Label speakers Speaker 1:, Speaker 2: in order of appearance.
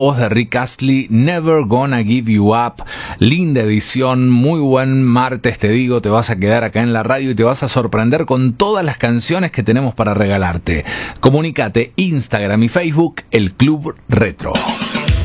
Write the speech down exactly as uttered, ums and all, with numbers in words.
Speaker 1: Voz de Rick Astley, Never Gonna Give You Up. Linda edición, muy buen martes, te digo, te vas a quedar acá en la radio y te vas a sorprender con todas las canciones que tenemos para regalarte. Comunícate, Instagram y Facebook, El Club Retro.